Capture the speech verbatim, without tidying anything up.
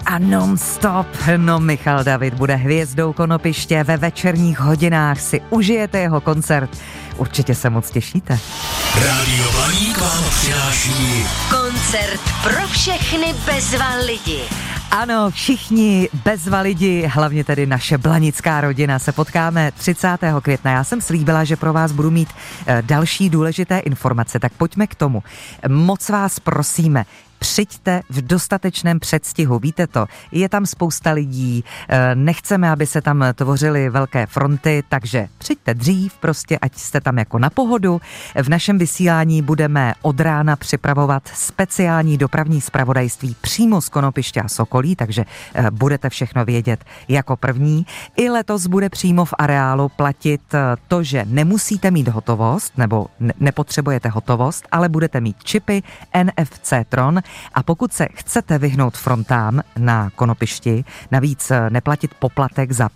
a non-stop. No, Michal David bude hvězdou Konopiště, ve večerních hodinách si užijete jeho koncert. Určitě se moc těšíte. Rádio Blaník vám přináší koncert pro všechny bezva lidi. Ano, všichni bezva lidi, hlavně tedy naše blanická rodina, se potkáme třicátého května. Já jsem slíbila, že pro vás budu mít další důležité informace, tak pojďme k tomu. Moc vás prosíme, přijďte v dostatečném předstihu, víte to, je tam spousta lidí, nechceme, aby se tam tvořily velké fronty, takže přijďte dřív, prostě ať jste tam jako na pohodu. V našem vysílání budeme od rána připravovat speciální dopravní zpravodajství přímo z Konopiště a Sokolí, takže budete všechno vědět jako první. I letos bude přímo v areálu platit to, že nemusíte mít hotovost, nebo nepotřebujete hotovost, ale budete mít čipy N F C Tron. A pokud se chcete vyhnout frontám na Konopišti, navíc neplatit poplatek za